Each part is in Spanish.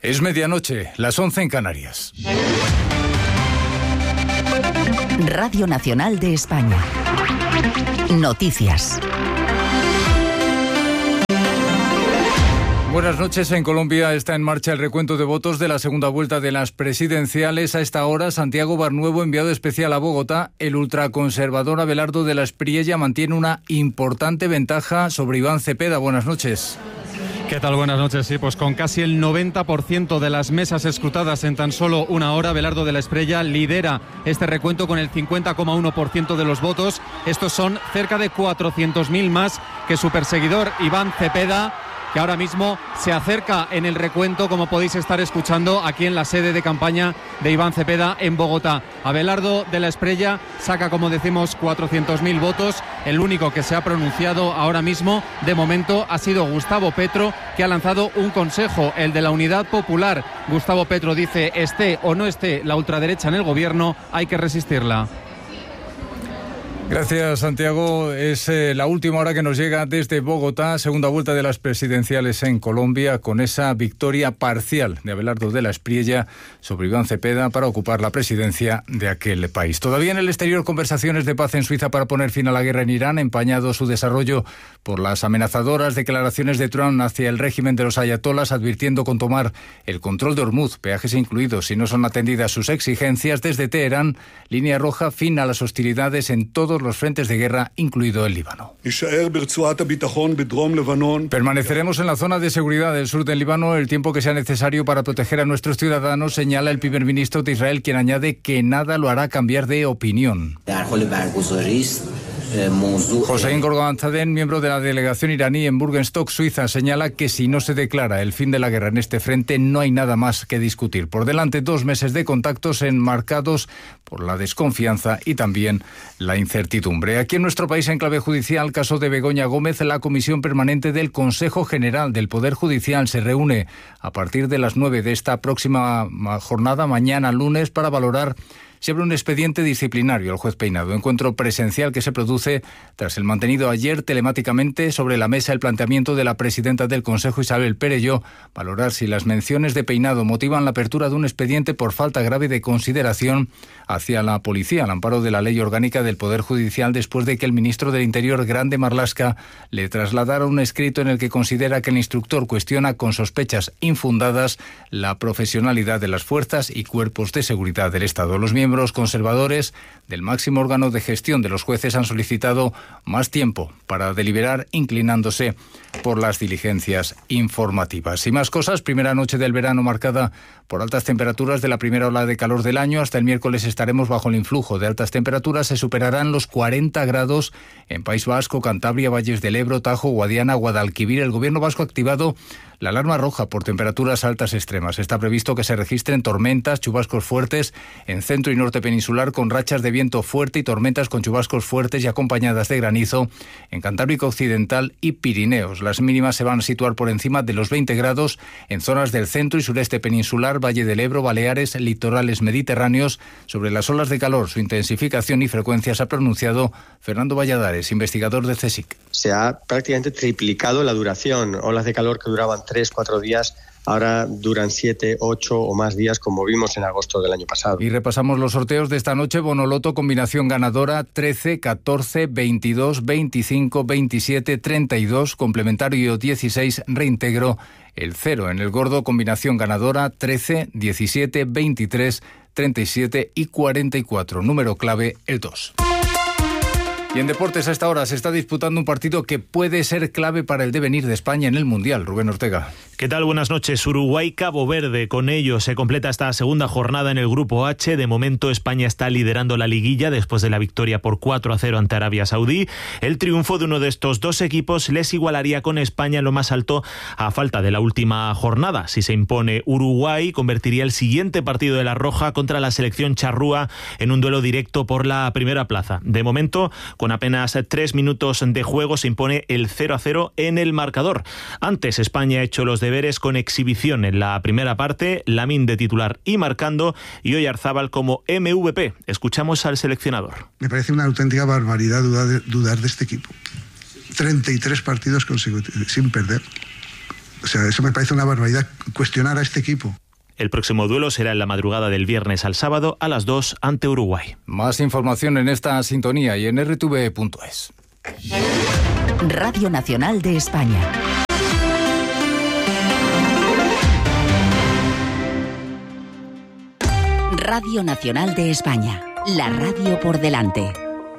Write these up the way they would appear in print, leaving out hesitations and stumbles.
Es medianoche, las 11 en Canarias. Radio Nacional de España. Noticias. Buenas noches. En Colombia está en marcha el recuento de votos de la segunda vuelta de las presidenciales. A esta hora, Santiago Barnuevo, enviado especial a Bogotá. El ultraconservador Abelardo de la Espriella mantiene una importante ventaja sobre Iván Cepeda. Buenas noches. ¿Qué tal? Buenas noches. Sí, pues con casi el 90% de las mesas escrutadas en tan solo una hora, Abelardo de la Espriella lidera este recuento con el 50,1% de los votos. Estos son cerca de 400.000 más que su perseguidor Iván Cepeda, que ahora mismo se acerca en el recuento, como podéis estar escuchando aquí en la sede de campaña de Iván Cepeda en Bogotá. Abelardo de la Espriella saca, como decimos, 400.000 votos. El único que se ha pronunciado ahora mismo, de momento, ha sido Gustavo Petro, que ha lanzado un consejo, el de la Unidad Popular. Gustavo Petro dice: esté o no esté la ultraderecha en el gobierno, hay que resistirla. Gracias, Santiago. Es la última hora que nos llega desde Bogotá, segunda vuelta de las presidenciales en Colombia, con esa victoria parcial de Abelardo de la Espriella sobre Iván Cepeda para ocupar la presidencia de aquel país. Todavía en el exterior, conversaciones de paz en Suiza para poner fin a la guerra en Irán, empañado su desarrollo por las amenazadoras declaraciones de Trump hacia el régimen de los ayatolás, advirtiendo con tomar el control de Hormuz, peajes incluidos, si no son atendidas sus exigencias. Desde Teherán, línea roja, fin a las hostilidades en todos los frentes de guerra, incluido el Líbano. Permaneceremos en la zona de seguridad del sur del Líbano el tiempo que sea necesario para proteger a nuestros ciudadanos, señala el primer ministro de Israel, quien añade que nada lo hará cambiar de opinión. Hossein Gorganzadeh, miembro de la delegación iraní en Bürgenstock, Suiza, señala que si no se declara el fin de la guerra en este frente, no hay nada más que discutir. Por delante, 2 meses de contactos enmarcados por la desconfianza y también la incertidumbre. Aquí en nuestro país, en clave judicial, caso de Begoña Gómez, la Comisión Permanente del Consejo General del Poder Judicial se reúne a partir de las 9 de esta próxima jornada, mañana lunes, para valorar se abre un expediente disciplinario al juez Peinado, encuentro presencial que se produce tras el mantenido ayer telemáticamente sobre la mesa el planteamiento de la presidenta del Consejo, Isabel Perelló, valorar si las menciones de Peinado motivan la apertura de un expediente por falta grave de consideración hacia la policía, al amparo de la Ley Orgánica del Poder Judicial, después de que el ministro del Interior, Grande Marlaska, le trasladara un escrito en el que considera que el instructor cuestiona con sospechas infundadas la profesionalidad de las fuerzas y cuerpos de seguridad del Estado. Los miembros conservadores del máximo órgano de gestión de los jueces han solicitado más tiempo para deliberar, inclinándose por las diligencias informativas. Y más cosas, primera noche del verano marcada por altas temperaturas de la primera ola de calor del año. Hasta el miércoles estaremos bajo el influjo de altas temperaturas. Se superarán los 40 grados en País Vasco, Cantabria, Valles del Ebro, Tajo, Guadiana, Guadalquivir. El gobierno vasco ha activado la alarma roja por temperaturas altas extremas. Está previsto que se registren tormentas, chubascos fuertes en centro y norte peninsular, con rachas de viento fuerte y tormentas con chubascos fuertes y acompañadas de granizo en Cantábrico Occidental y Pirineos. Las mínimas se van a situar por encima de los 20 grados en zonas del centro y sureste peninsular, Valle del Ebro, Baleares, litorales mediterráneos. Sobre las olas de calor, su intensificación y frecuencia se ha pronunciado Fernando Valladares, investigador de CSIC. Se ha prácticamente triplicado la duración. Olas de calor que duraban 3-4 días, ahora duran 7, 8 o más días, como vimos en agosto del año pasado. Y repasamos los sorteos de esta noche. Bonoloto, combinación ganadora 13, 14, 22, 25, 27, 32, complementario 16, reintegro el 0. En el gordo, combinación ganadora 13, 17, 23, 37 y 44. Número clave el 2. Y en deportes, a esta hora se está disputando un partido que puede ser clave para el devenir de España en el Mundial. Rubén Ortega. ¿Qué tal? Buenas noches. Uruguay-Cabo Verde. Con ello se completa esta segunda jornada en el Grupo H. De momento España está liderando la liguilla después de la victoria por 4-0 ante Arabia Saudí. El triunfo de uno de estos dos equipos les igualaría con España en lo más alto a falta de la última jornada. Si se impone Uruguay, convertiría el siguiente partido de la Roja contra la selección charrúa en un duelo directo por la primera plaza. De momento, con apenas 3 minutos de juego, se impone el 0-0 en el marcador. Antes, España ha hecho los deberes con exhibición en la primera parte, Lamine de titular y marcando, y Oyarzábal como MVP. Escuchamos al seleccionador. Me parece una auténtica barbaridad dudar de este equipo. 33 partidos consecutivos sin perder. O sea, eso me parece una barbaridad, cuestionar a este equipo. El próximo duelo será en la madrugada del viernes al sábado a las 2 ante Uruguay. Más información en esta sintonía y en rtv.es. Radio Nacional de España. Radio Nacional de España. La radio por delante.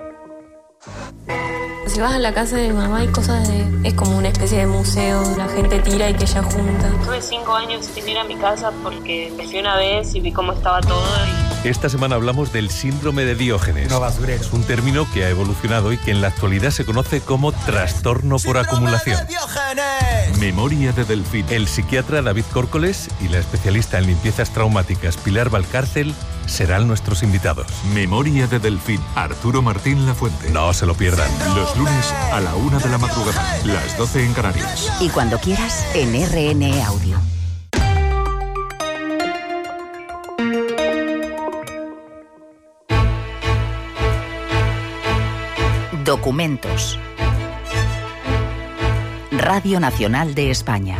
Si vas a la casa de mi mamá hay cosas es como una especie de museo, la gente tira y que ella junta. Tuve 5 años sin ir a mi casa porque me fui una vez y vi cómo estaba todo. Esta semana hablamos del síndrome de Diógenes. No basurero. Es un término que ha evolucionado y que en la actualidad se conoce como trastorno por acumulación. Memoria de Delfín. El psiquiatra David Córcoles y la especialista en limpiezas traumáticas Pilar Valcárcel serán nuestros invitados. Memoria de Delfín. Arturo Martín Lafuente. No se lo pierdan. Los lunes a la 1 de la madrugada, las 12 en Canarias. Y cuando quieras, en RN Audio. Documentos. Radio Nacional de España.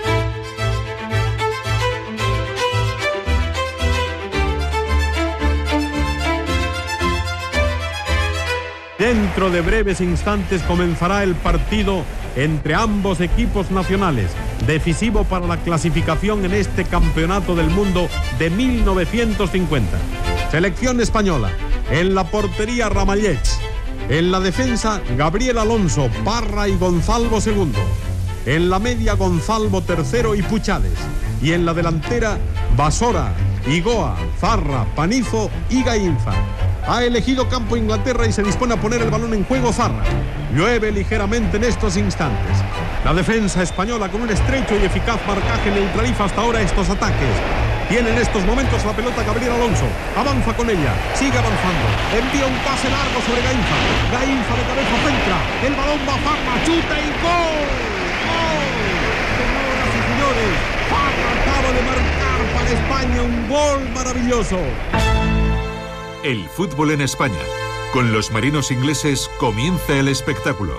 Dentro de breves instantes comenzará el partido entre ambos equipos nacionales, decisivo para la clasificación en este Campeonato del Mundo de 1950. Selección española, en la portería Ramallets, en la defensa Gabriel Alonso, Parra y Gonzalvo II, en la media Gonzalvo III y Puchades, y en la delantera Basora, Igoa, Zarra, Panizo y Gainza. Ha elegido campo Inglaterra y se dispone a poner el balón en juego Zarra. Llueve ligeramente en estos instantes. La defensa española con un estrecho y eficaz marcaje neutraliza hasta ahora estos ataques. Tiene en estos momentos la pelota Gabriel Alonso. Avanza con ella, sigue avanzando. Envía un pase largo sobre Gainza. Gainza de cabeza centra. El balón va a Zarra, chuta y gol. ¡Gol! Señoras y señores, Zarra acaba de marcar para España un gol maravilloso. El fútbol en España. Con los marinos ingleses comienza el espectáculo.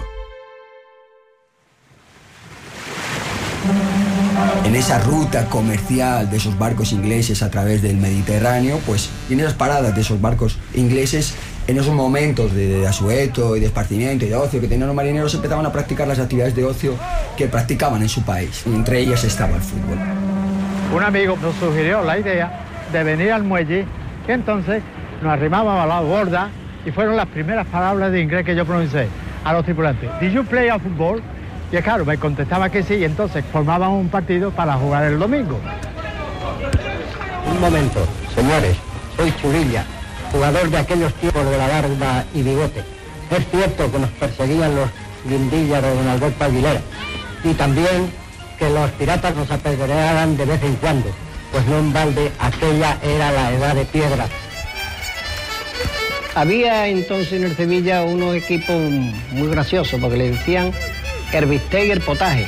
En esa ruta comercial de esos barcos ingleses a través del Mediterráneo, pues en esas paradas de esos barcos ingleses, en esos momentos de asueto y de esparcimiento y de ocio que tenían los marineros, empezaban a practicar las actividades de ocio que practicaban en su país. Y entre ellas estaba el fútbol. Un amigo nos sugirió la idea de venir al muelle, que entonces nos arrimábamos a la borda y fueron las primeras palabras de inglés que yo pronuncié a los tripulantes. ¿Did you play a football? Y claro, me contestaba que sí, y entonces formábamos un partido para jugar el domingo. Un momento, señores, soy Churilla, jugador de aquellos tiempos de la barba y bigote. Es cierto que nos perseguían los guindillas de don Alberto Aguilera, y también que los piratas nos apedreaban de vez en cuando, pues no en balde aquella era la edad de piedra. Había entonces en el Sevilla unos equipos muy graciosos, porque le decían Herbisteg potaje.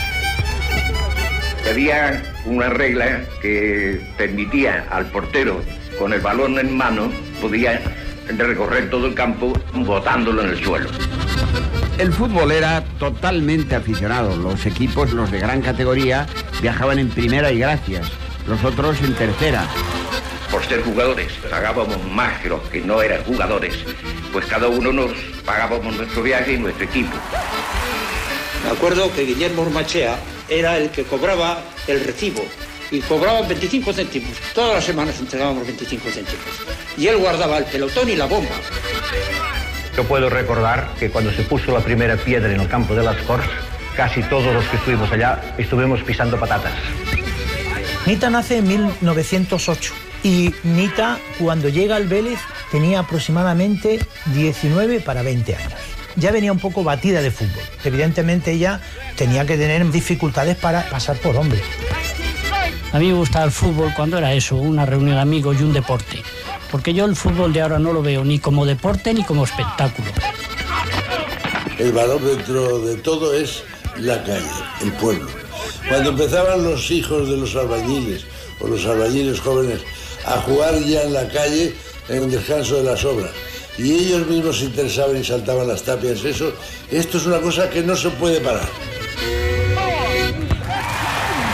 Había una regla que permitía al portero, con el balón en mano, podía recorrer todo el campo botándolo en el suelo. El fútbol era totalmente aficionado. Los equipos, los de gran categoría, viajaban en primera y gracias, los otros en tercera. Por ser jugadores, pagábamos más que los que no eran jugadores, pues cada uno nos pagábamos nuestro viaje y nuestro equipo. Me acuerdo que Guillermo Ormachea era el que cobraba el recibo y cobraban 25 céntimos. Todas las semanas entregábamos 25 céntimos. Y él guardaba el pelotón y la bomba. Yo puedo recordar que cuando se puso la primera piedra en el campo de las Corts, casi todos los que estuvimos allá estuvimos pisando patatas. Nita nace en 1908 y Nita, cuando llega al Vélez, tenía aproximadamente 19 para 20 años. Ya venía un poco batida de fútbol. Evidentemente ella tenía que tener dificultades para pasar por hombre. A mí me gustaba el fútbol cuando era eso, una reunión de amigos y un deporte. Porque yo el fútbol de ahora no lo veo ni como deporte ni como espectáculo. El valor dentro de todo es la calle, el pueblo. Cuando empezaban los hijos de los albañiles o los albañiles jóvenes a jugar ya en la calle en el descanso de las obras, y ellos mismos se interesaban y saltaban las tapias, esto es una cosa que no se puede parar.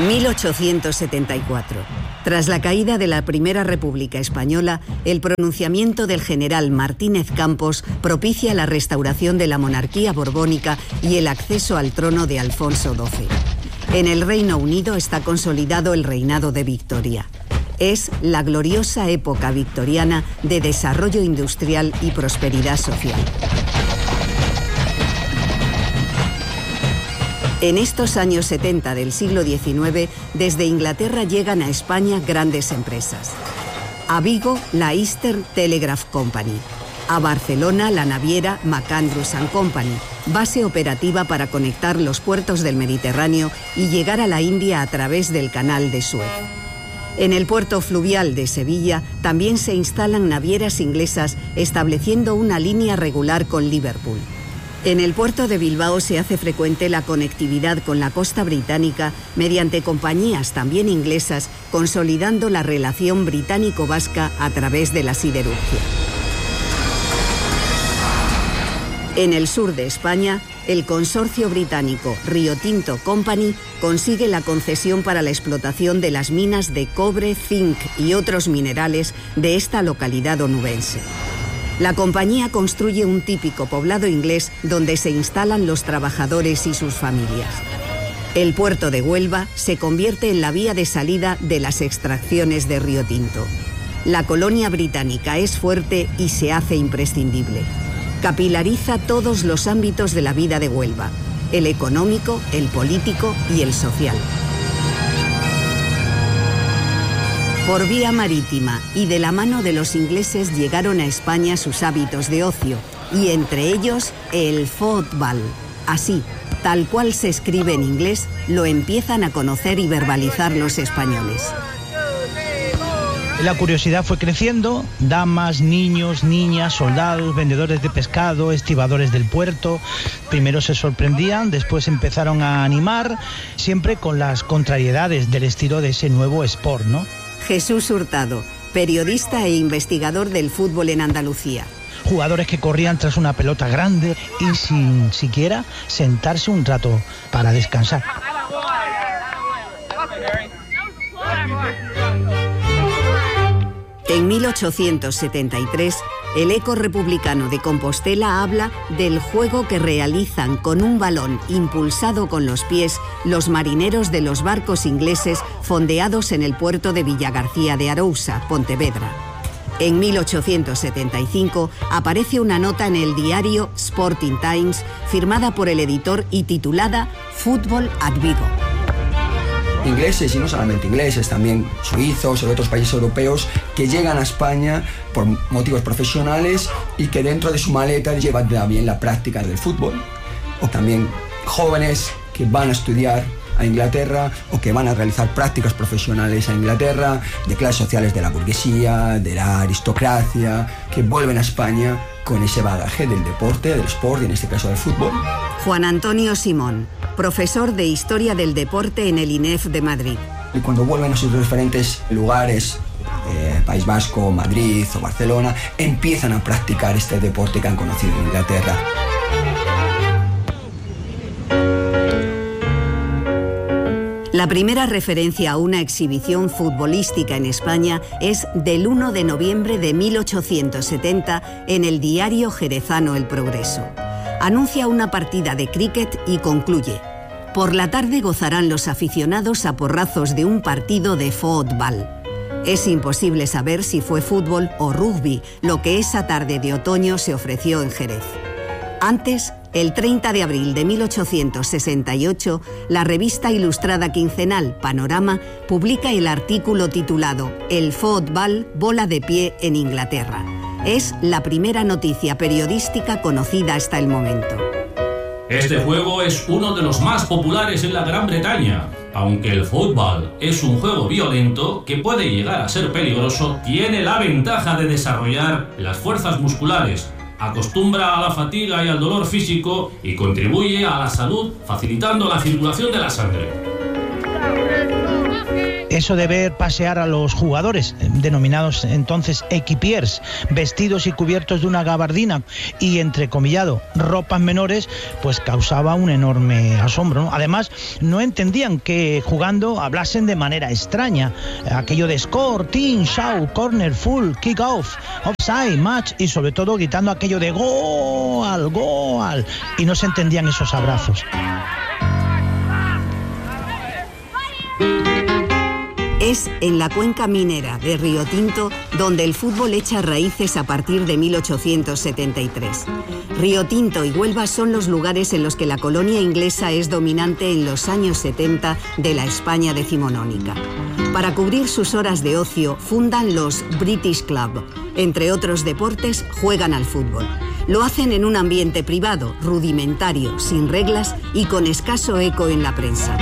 1874. Tras la caída de la Primera República Española, el pronunciamiento del general Martínez Campos propicia la restauración de la monarquía borbónica y el acceso al trono de Alfonso XII. En el Reino Unido está consolidado el reinado de Victoria. Es la gloriosa época victoriana de desarrollo industrial y prosperidad social. En estos años 70 del siglo XIX, desde Inglaterra llegan a España grandes empresas. A Vigo, la Eastern Telegraph Company. A Barcelona, la naviera McAndrews & Company, base operativa para conectar los puertos del Mediterráneo y llegar a la India a través del Canal de Suez. En el puerto fluvial de Sevilla también se instalan navieras inglesas, estableciendo una línea regular con Liverpool. En el puerto de Bilbao se hace frecuente la conectividad con la costa británica mediante compañías también inglesas, consolidando la relación británico-vasca a través de la siderurgia. En el sur de España, el consorcio británico Rio Tinto Company consigue la concesión para la explotación de las minas de cobre, zinc y otros minerales de esta localidad onubense. La compañía construye un típico poblado inglés donde se instalan los trabajadores y sus familias. El puerto de Huelva se convierte en la vía de salida de las extracciones de Rio Tinto. La colonia británica es fuerte y se hace imprescindible. Capilariza todos los ámbitos de la vida de Huelva: el económico, el político y el social. Por vía marítima y de la mano de los ingleses llegaron a España sus hábitos de ocio, y entre ellos el fútbol. Así, tal cual se escribe en inglés, lo empiezan a conocer y verbalizar los españoles. La curiosidad fue creciendo, damas, niños, niñas, soldados, vendedores de pescado, estibadores del puerto. Primero se sorprendían, después empezaron a animar, siempre con las contrariedades del estilo de ese nuevo sport, ¿no? Jesús Hurtado, periodista e investigador del fútbol en Andalucía. Jugadores que corrían tras una pelota grande y sin siquiera sentarse un rato para descansar. En 1873, el Eco Republicano de Compostela habla del juego que realizan con un balón impulsado con los pies los marineros de los barcos ingleses fondeados en el puerto de Villagarcía de Arousa, Pontevedra. En 1875 aparece una nota en el diario Sporting Times firmada por el editor y titulada Fútbol at Vigo. Ingleses, y no solamente ingleses, también suizos o de otros países europeos, que llegan a España por motivos profesionales y que dentro de su maleta llevan también la práctica del fútbol. O también jóvenes que van a estudiar a Inglaterra o que van a realizar prácticas profesionales a Inglaterra, de clases sociales de la burguesía, de la aristocracia, que vuelven a España con ese bagaje del deporte, del sport y en este caso del fútbol. Juan Antonio Simón, profesor de Historia del Deporte en el INEF de Madrid. Y cuando vuelven a sus diferentes lugares, País Vasco, Madrid o Barcelona, empiezan a practicar este deporte que han conocido en Inglaterra. La primera referencia a una exhibición futbolística en España es del 1 de noviembre de 1870 en el diario jerezano El Progreso. Anuncia una partida de críquet y concluye: por la tarde gozarán los aficionados a porrazos de un partido de fútbol. Es imposible saber si fue fútbol o rugby lo que esa tarde de otoño se ofreció en Jerez. Antes, el 30 de abril de 1868, la revista ilustrada quincenal Panorama publica el artículo titulado El fútbol, bola de pie en Inglaterra. Es la primera noticia periodística conocida hasta el momento. Este juego es uno de los más populares en la Gran Bretaña. Aunque el fútbol es un juego violento que puede llegar a ser peligroso, tiene la ventaja de desarrollar las fuerzas musculares, acostumbra a la fatiga y al dolor físico y contribuye a la salud facilitando la circulación de la sangre. Eso de ver pasear a los jugadores, denominados entonces equipiers, vestidos y cubiertos de una gabardina y, entrecomillado, ropas menores, pues causaba un enorme asombro, ¿no? Además, no entendían que jugando hablasen de manera extraña. Aquello de score, team, shout, corner, full, kick off, offside, match y sobre todo gritando aquello de goal, goal. Y no se entendían esos abrazos. Es en la cuenca minera de Río Tinto donde el fútbol echa raíces a partir de 1873. Río Tinto y Huelva son los lugares en los que la colonia inglesa es dominante en los años 70 de la España decimonónica. Para cubrir sus horas de ocio fundan los British Club. Entre otros deportes, juegan al fútbol. Lo hacen en un ambiente privado, rudimentario, sin reglas y con escaso eco en la prensa.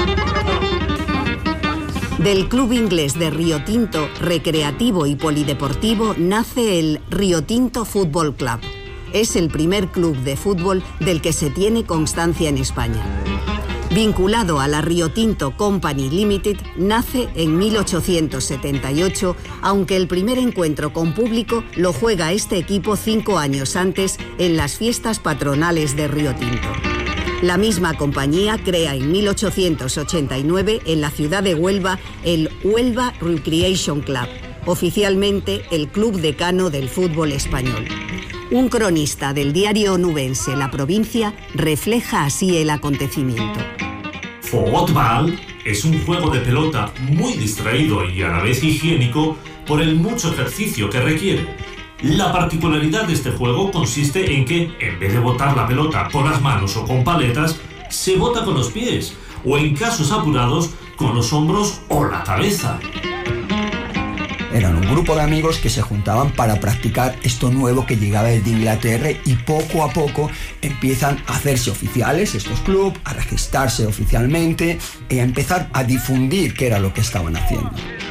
Del club inglés de Río Tinto, recreativo y polideportivo, nace el Río Tinto Football Club. Es el primer club de fútbol del que se tiene constancia en España. Vinculado a la Río Tinto Company Limited, nace en 1878, aunque el primer encuentro con público lo juega este equipo 5 años antes en las fiestas patronales de Río Tinto. La misma compañía crea en 1889 en la ciudad de Huelva el Huelva Recreation Club, oficialmente el club decano del fútbol español. Un cronista del diario onubense La Provincia refleja así el acontecimiento. Fútbol es un juego de pelota muy distraído y a la vez higiénico por el mucho ejercicio que requiere. La particularidad de este juego consiste en que, en vez de botar la pelota con las manos o con paletas, se bota con los pies, o en casos apurados, con los hombros o la cabeza. Eran un grupo de amigos que se juntaban para practicar esto nuevo que llegaba desde Inglaterra y poco a poco empiezan a hacerse oficiales estos clubes, a registrarse oficialmente y a empezar a difundir qué era lo que estaban haciendo.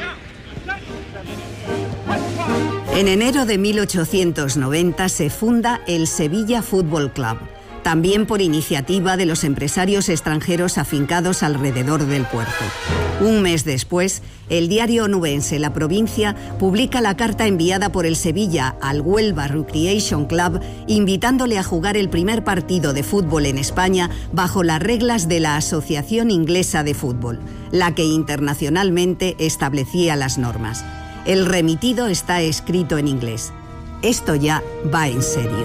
En enero de 1890 se funda el Sevilla Fútbol Club, también por iniciativa de los empresarios extranjeros afincados alrededor del puerto. Un mes después, el diario onubense La Provincia publica la carta enviada por el Sevilla al Huelva Recreation Club invitándole a jugar el primer partido de fútbol en España bajo las reglas de la Asociación Inglesa de Fútbol, la que internacionalmente establecía las normas. El remitido está escrito en inglés. Esto ya va en serio.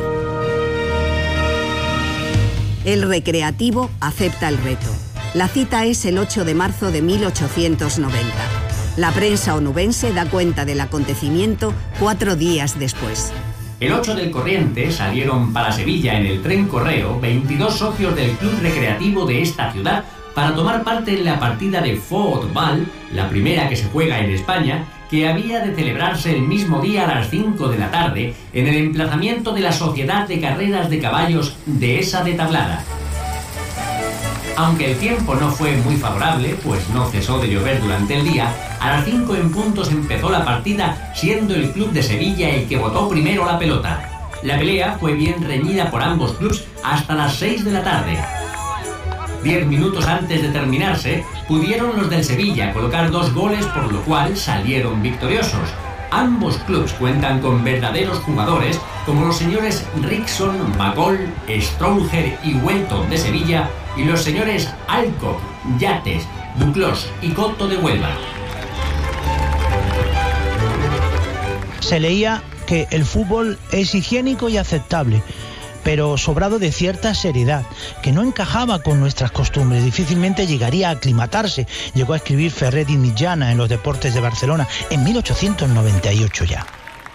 El recreativo acepta el reto. La cita es el 8 de marzo de 1890. La prensa onubense da cuenta del acontecimiento 4 días después. El 8 del corriente salieron para Sevilla en el tren Correo 22 socios del club recreativo de esta ciudad para tomar parte en la partida de fútbol, la primera que se juega en España, que había de celebrarse el mismo día a las 5 de la tarde en el emplazamiento de la Sociedad de Carreras de Caballos Dehesa de Tablada. Aunque el tiempo no fue muy favorable, pues no cesó de llover durante el día, a las 5 en punto se empezó la partida, siendo el club de Sevilla el que botó primero la pelota. La pelea fue bien reñida por ambos clubs hasta las 6 de la tarde. 10 minutos antes de terminarse, pudieron los del Sevilla colocar 2 goles, por lo cual salieron victoriosos. Ambos clubs cuentan con verdaderos jugadores, como los señores Rickson, Magol, Strouger y Welton de Sevilla, y los señores Alcock, Yates, Duclos y Coto de Huelva. Se leía que el fútbol es higiénico y aceptable, pero sobrado de cierta seriedad, que no encajaba con nuestras costumbres, difícilmente llegaría a aclimatarse. Llegó a escribir Ferrer y Mitjana en Los Deportes de Barcelona en 1898 ya.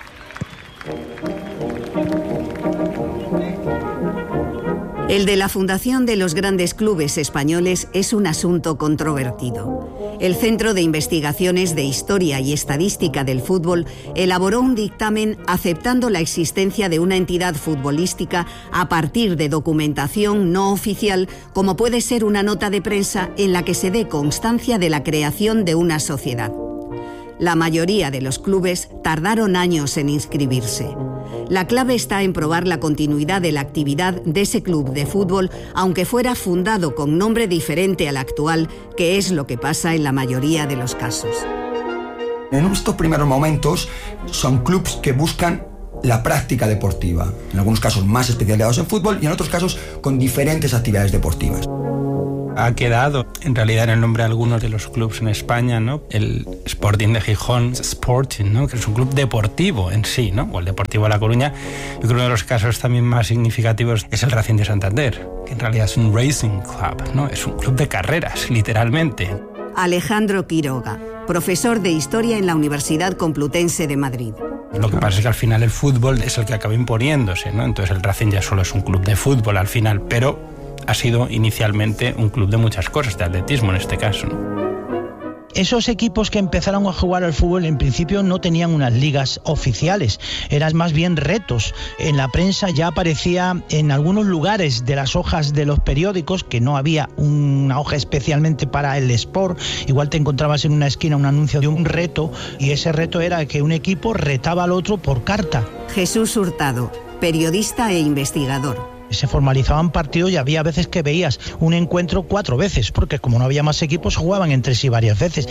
El de la fundación de los grandes clubes españoles es un asunto controvertido. El Centro de Investigaciones de Historia y Estadística del Fútbol elaboró un dictamen aceptando la existencia de una entidad futbolística a partir de documentación no oficial, como puede ser una nota de prensa en la que se dé constancia de la creación de una sociedad. La mayoría de los clubes tardaron años en inscribirse. La clave está en probar la continuidad de la actividad de ese club de fútbol, aunque fuera fundado con nombre diferente al actual, que es lo que pasa en la mayoría de los casos. En estos primeros momentos son clubes que buscan la práctica deportiva, en algunos casos más especializados en fútbol y en otros casos con diferentes actividades deportivas. Ha quedado en realidad en el nombre de algunos de los clubes en España, ¿no? El Sporting de Gijón, Sporting, ¿no? Que es un club deportivo en sí, ¿no? O el Deportivo de La Coruña. Yo creo que uno de los casos también más significativos es el Racing de Santander, que en realidad es un racing club, ¿no? Es un club de carreras, literalmente. Alejandro Quiroga, profesor de Historia en la Universidad Complutense de Madrid. Lo que pasa es que al final el fútbol es el que acaba imponiéndose, ¿no? Entonces el Racing ya solo es un club de fútbol al final, pero ha sido inicialmente un club de muchas cosas, de atletismo en este caso, ¿no? Esos equipos que empezaron a jugar al fútbol en principio no tenían unas ligas oficiales, eran más bien retos. En la prensa ya aparecía en algunos lugares de las hojas de los periódicos, que no había una hoja especialmente para el sport, igual te encontrabas en una esquina un anuncio de un reto, y ese reto era que un equipo retaba al otro por carta. Jesús Hurtado, periodista e investigador. Se formalizaban partidos y había veces que veías un encuentro 4 veces, porque como no había más equipos, jugaban entre sí varias veces.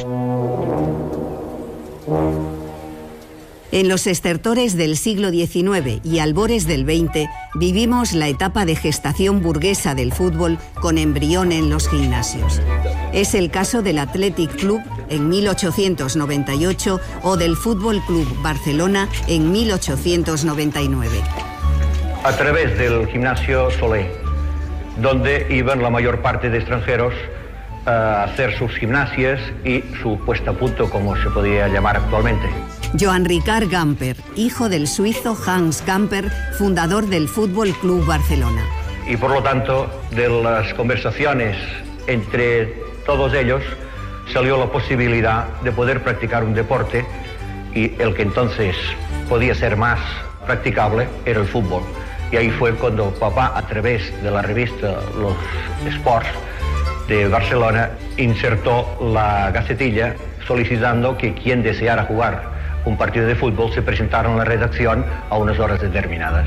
En los estertores del siglo XIX y albores del XX vivimos la etapa de gestación burguesa del fútbol con embrión en los gimnasios. Es el caso del Athletic Club en 1898 o del Fútbol Club Barcelona en 1899. A través del gimnasio Solé, donde iban la mayor parte de extranjeros a hacer sus gimnasias y su puesta a punto, como se podía llamar actualmente. Johan Ricard Gamper, hijo del suizo Hans Gamper, fundador del Fútbol Club Barcelona. Y por lo tanto, de las conversaciones entre todos ellos, salió la posibilidad de poder practicar un deporte, y el que entonces podía ser más practicable era el fútbol. Y ahí fue cuando papá, a través de la revista Los Sports de Barcelona, insertó la gacetilla solicitando que quien deseara jugar un partido de fútbol se presentara en la redacción a unas horas determinadas.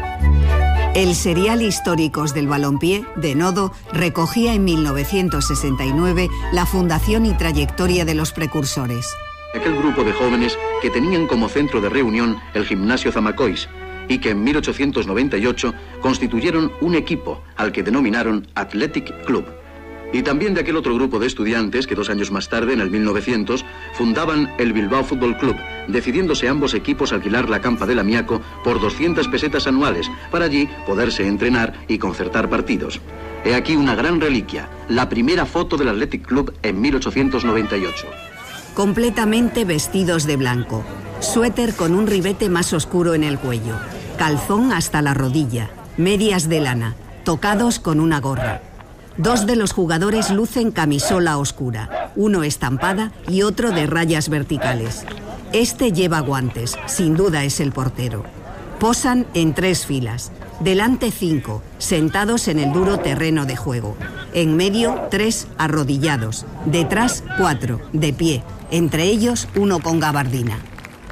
El serial Históricos del Balompié, de Nodo, recogía en 1969 la fundación y trayectoria de los precursores. Aquel grupo de jóvenes que tenían como centro de reunión el gimnasio Zamacois, y que en 1898 constituyeron un equipo al que denominaron Athletic Club. Y también de aquel otro grupo de estudiantes que 2 años más tarde, en el 1900, fundaban el Bilbao Fútbol Club, decidiéndose ambos equipos alquilar la campa del Amiaco por 200 pesetas anuales, para allí poderse entrenar y concertar partidos. He aquí una gran reliquia, la primera foto del Athletic Club en 1898. Completamente vestidos de blanco, suéter con un ribete más oscuro en el cuello, calzón hasta la rodilla, medias de lana, tocados con una gorra. 2 de los jugadores lucen camisola oscura, uno estampada y otro de rayas verticales. Este lleva guantes, sin duda es el portero. Posan en 3 filas, delante 5, sentados en el duro terreno de juego. En medio 3 arrodillados, detrás 4, de pie, entre ellos uno con gabardina.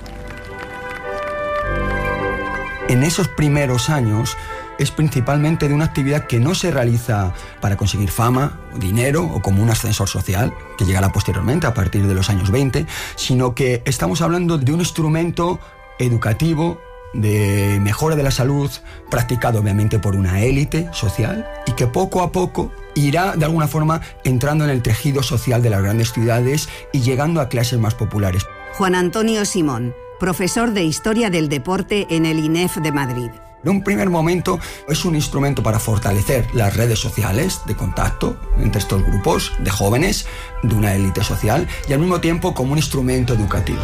En esos primeros años es principalmente de una actividad que no se realiza para conseguir fama, dinero o como un ascensor social, que llegará posteriormente a partir de los años 20, sino que estamos hablando de un instrumento educativo, de mejora de la salud, practicado obviamente por una élite social y que poco a poco irá de alguna forma entrando en el tejido social de las grandes ciudades y llegando a clases más populares. Juan Antonio Simón, profesor de Historia del Deporte en el INEF de Madrid. En un primer momento es un instrumento para fortalecer las redes sociales de contacto entre estos grupos de jóvenes de una élite social y al mismo tiempo como un instrumento educativo.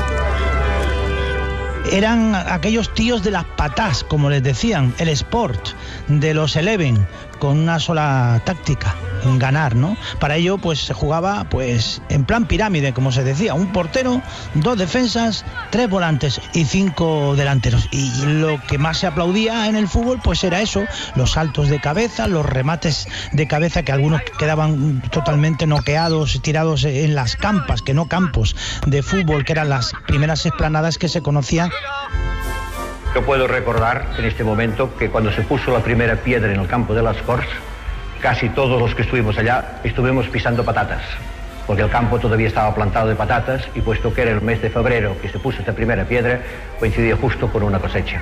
Eran aquellos tíos de las patás, como les decían, el sport, de los 11, con una sola táctica, en ganar, ¿no? Para ello, pues se jugaba pues en plan pirámide, como se decía, un portero, 2 defensas, 3 volantes y 5 delanteros. Y lo que más se aplaudía en el fútbol, pues era eso, los saltos de cabeza, los remates de cabeza, que algunos quedaban totalmente noqueados, tirados en las campas, que no campos de fútbol, que eran las primeras explanadas que se conocían. Yo puedo recordar en este momento que cuando se puso la primera piedra en el campo de las Corts, casi todos los que estuvimos allá estuvimos pisando patatas, porque el campo todavía estaba plantado de patatas y puesto que era el mes de febrero que se puso esta primera piedra, coincidía justo con una cosecha.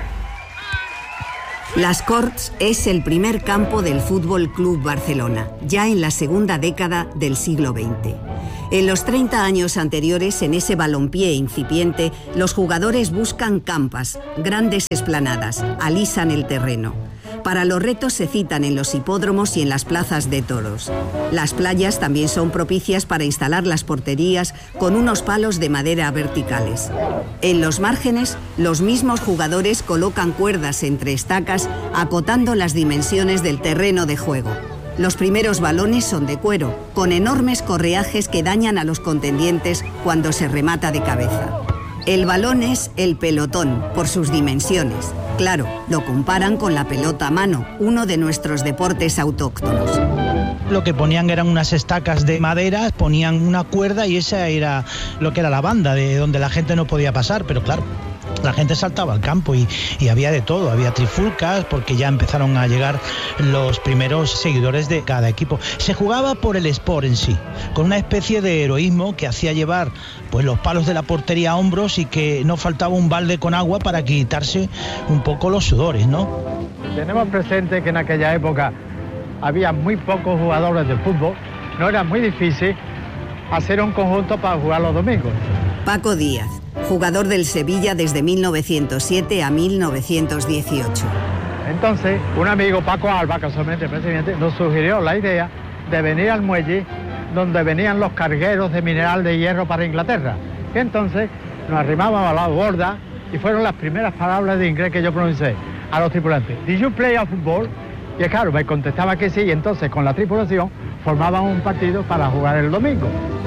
Las Corts es el primer campo del Fútbol Club Barcelona, ya en la segunda década del siglo XX. En los 30 años anteriores, en ese balompié incipiente, los jugadores buscan campas, grandes esplanadas, alisan el terreno. Para los retos se citan en los hipódromos y en las plazas de toros. Las playas también son propicias para instalar las porterías con unos palos de madera verticales. En los márgenes, los mismos jugadores colocan cuerdas entre estacas, acotando las dimensiones del terreno de juego. Los primeros balones son de cuero, con enormes correajes que dañan a los contendientes cuando se remata de cabeza. El balón es el pelotón, por sus dimensiones. Claro, lo comparan con la pelota a mano, uno de nuestros deportes autóctonos. Lo que ponían eran unas estacas de madera, ponían una cuerda y esa era lo que era la banda, de donde la gente no podía pasar, pero claro, la gente saltaba al campo y había de todo, había trifulcas porque ya empezaron a llegar los primeros seguidores de cada equipo. Se jugaba por el sport en sí, con una especie de heroísmo que hacía llevar pues los palos de la portería a hombros y que no faltaba un balde con agua para quitarse un poco los sudores, ¿no? Tenemos presente que en aquella época había muy pocos jugadores de fútbol, no era muy difícil hacer un conjunto para jugar los domingos. Paco Díaz, jugador del Sevilla desde 1907 a 1918. Entonces, un amigo, Paco Alba, casualmente presidente, nos sugirió la idea de venir al muelle donde venían los cargueros de mineral de hierro para Inglaterra. Y entonces nos arrimábamos a la borda y fueron las primeras palabras de inglés que yo pronuncié a los tripulantes. ¿Did you play a football? Y claro, me contestaba que sí, y entonces con la tripulación formaban un partido para jugar el domingo.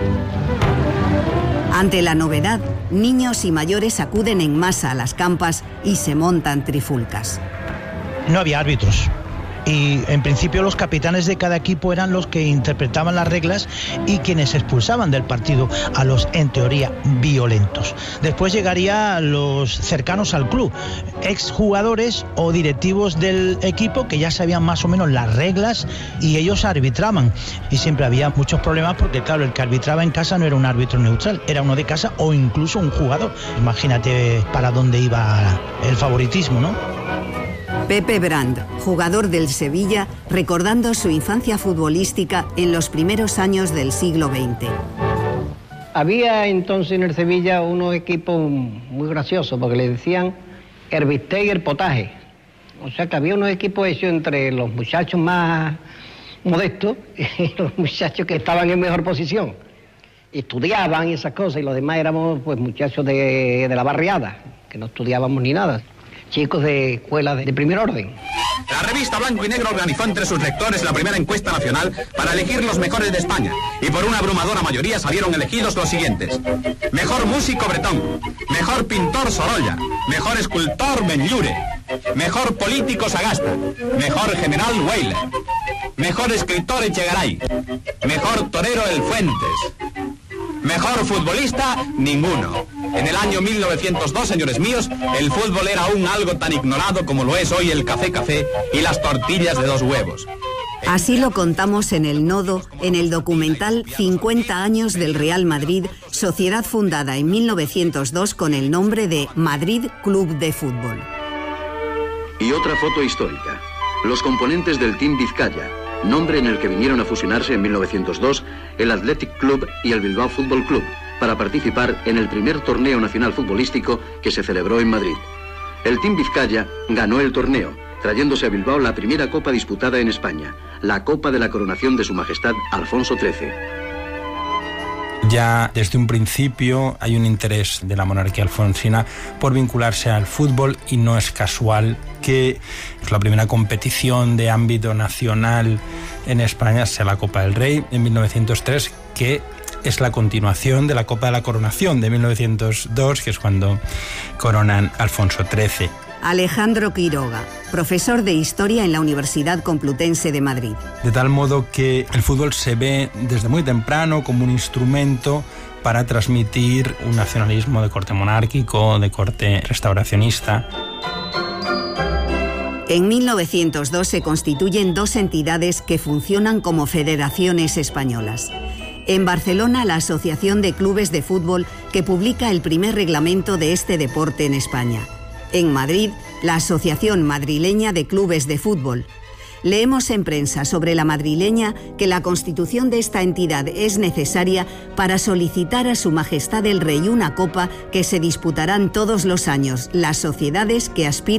Ante la novedad, niños y mayores acuden en masa a las campas y se montan trifulcas. No había árbitros. Y en principio los capitanes de cada equipo eran los que interpretaban las reglas y quienes expulsaban del partido a los, en teoría, violentos. Después llegarían los cercanos al club, exjugadores o directivos del equipo que ya sabían más o menos las reglas y ellos arbitraban. Y siempre había muchos problemas porque, claro, el que arbitraba en casa no era un árbitro neutral, era uno de casa o incluso un jugador. Imagínate para dónde iba el favoritismo, ¿no? Pepe Brand, jugador del Sevilla, recordando su infancia futbolística en los primeros años del siglo XX. Había entonces en el Sevilla unos equipos muy graciosos porque le decían Herbisteiger Potaje. O sea que había unos equipos hechos entre los muchachos más modestos y los muchachos que estaban en mejor posición. Estudiaban y esas cosas y los demás éramos pues muchachos de la barriada, que no estudiábamos ni nada. Chicos de escuela de primer orden. La revista Blanco y Negro organizó entre sus lectores la primera encuesta nacional para elegir los mejores de España y por una abrumadora mayoría salieron elegidos los siguientes: mejor músico Bretón, mejor pintor Sorolla, mejor escultor Benlliure, mejor político Sagasta, mejor general Weyler, mejor escritor Echegaray, mejor torero El Fuentes, mejor futbolista ninguno. En el año 1902, señores míos, el fútbol era aún algo tan ignorado como lo es hoy el café y las tortillas de 2 huevos. Así lo contamos en El Nodo, en el documental 50 años del Real Madrid, sociedad fundada en 1902 con el nombre de Madrid Club de Fútbol. Y otra foto histórica. Los componentes del Team Vizcaya, nombre en el que vinieron a fusionarse en 1902 el Athletic Club y el Bilbao Fútbol Club, para participar en el primer torneo nacional futbolístico que se celebró en Madrid. El Team Vizcaya ganó el torneo, trayéndose a Bilbao la primera copa disputada en España, la Copa de la Coronación de Su Majestad Alfonso XIII. Ya desde un principio hay un interés de la monarquía alfonsina por vincularse al fútbol y no es casual que la primera competición de ámbito nacional en España sea la Copa del Rey en 1903, que es la continuación de la Copa de la Coronación de 1902, que es cuando coronan Alfonso XIII. Alejandro Quiroga, profesor de Historia en la Universidad Complutense de Madrid. De tal modo que el fútbol se ve desde muy temprano como un instrumento para transmitir un nacionalismo de corte monárquico, de corte restauracionista. En 1902 se constituyen dos entidades que funcionan como federaciones españolas. En Barcelona, la Asociación de Clubes de Fútbol, que publica el primer reglamento de este deporte en España. En Madrid, la Asociación Madrileña de Clubes de Fútbol. Leemos en prensa sobre la madrileña que la constitución de esta entidad es necesaria para solicitar a Su Majestad el Rey una copa que se disputarán todos los años las sociedades que aspiran